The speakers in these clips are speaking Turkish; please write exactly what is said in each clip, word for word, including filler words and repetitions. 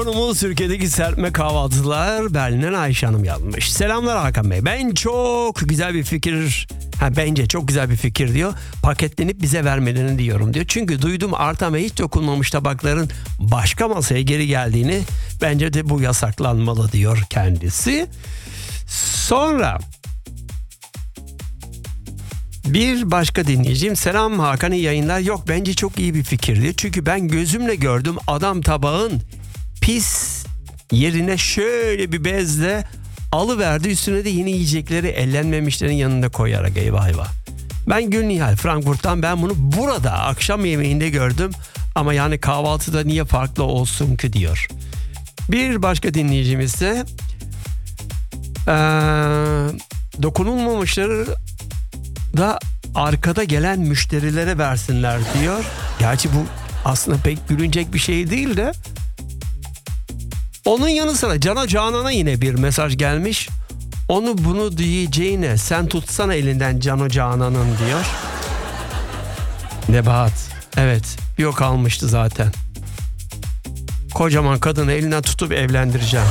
Konumuz Türkiye'deki serpme kahvaltılar. Berlin'den Ayşe Hanım yazmış. Selamlar Hakan Bey. Ben çok güzel bir fikir, ha, bence çok güzel bir fikir diyor. Paketlenip bize vermelerini diyorum diyor. Çünkü duydum artan ve hiç dokunmamış tabakların başka masaya geri geldiğini. Bence de bu yasaklanmalı diyor kendisi. Sonra bir başka dinleyicim, selam Hakan, iyi yayınlar. Yok, bence çok iyi bir fikirdi. Çünkü ben gözümle gördüm, adam tabağın pis yerine şöyle bir bezle alıverdi, üstüne de yeni yiyecekleri ellenmemişlerin yanında koyarak. Eyvah eyvah. Ben Gülnihal Frankfurt'tan, ben bunu burada akşam yemeğinde gördüm ama yani kahvaltıda niye farklı olsun ki diyor. Bir başka dinleyicimiz de ee, dokunulmamışları da arkada gelen müşterilere versinler diyor. Gerçi bu aslında pek gülünecek bir şey değil de. Onun yanı sıra Cana Canan'a yine bir mesaj gelmiş. Onu bunu diyeceğine sen tutsana elinden Cano Canan'ın diyor. Nebahat. Evet, bir o kalmıştı zaten. Kocaman kadını elinden tutup evlendireceğim.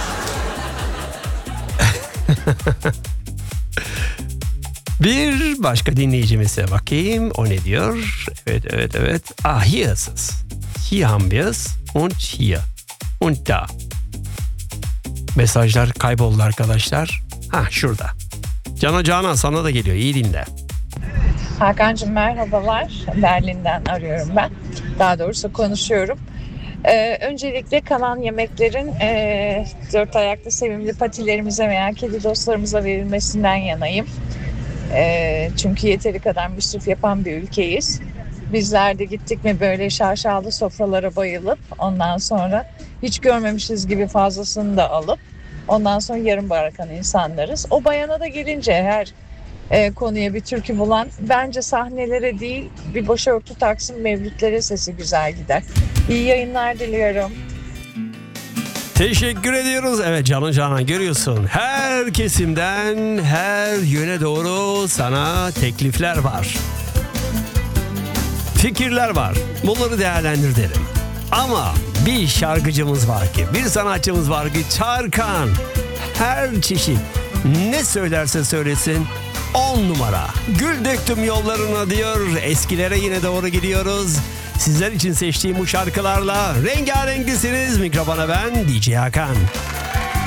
Bir başka dinleyicimize bakayım. O ne diyor? Evet, evet, evet. Ah, hier ist es. Hier haben wir es. Und hier. Und da. Mesajlar kayboldu arkadaşlar. Ha, şurada. Cana Canan, sana da geliyor. İyi dinle. Hakan'cığım merhabalar. Berlin'den arıyorum ben. Daha doğrusu konuşuyorum. Ee, öncelikle kalan yemeklerin e, dört ayaklı sevimli patilerimize veya kedi dostlarımıza verilmesinden yanayım. E, çünkü yeteri kadar müsrif yapan bir ülkeyiz. Bizler de gittik mi böyle şaşalı sofralara bayılıp ondan sonra hiç görmemişiz gibi fazlasını da alıp ondan sonra yarım bırakan insanlarız. O bayana da gelince her e, konuya bir türkü bulan, bence sahnelere değil bir başörtü taksın mevlütlere sesi güzel gider. İyi yayınlar diliyorum. Teşekkür ediyoruz. Evet Canan Canan, görüyorsun. Her kesimden her yöne doğru sana teklifler var. Fikirler var. Bunları değerlendir derim. Ama bir şarkıcımız var ki, bir sanatçımız var ki, Tarkan, her çeşit ne söylerse söylesin on numara. Gül döktüm yollarına diyor. Eskilere yine doğru gidiyoruz. Sizler için seçtiğim bu şarkılarla rengarenksiniz. Mikrofona ben D J Hakan.